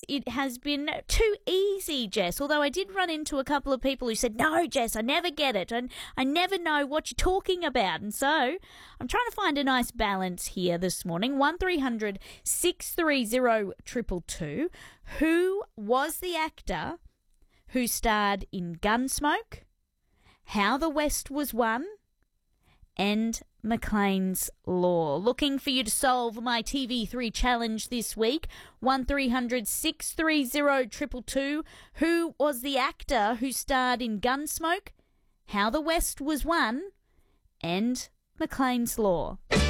it has been too easy, Jess, although I did run into a couple of people who said, no, Jess, I never get it, and I never know what you're talking about. And so I'm trying to find a nice balance here this morning. 1300 630 222. Who was the actor who starred in Gunsmoke, How the West Was Won, and McLean's Law? Looking for you to solve my TV3 challenge this week. 1300 630 222. Who was the actor who starred in Gunsmoke, How the West Was Won, and McLean's Law?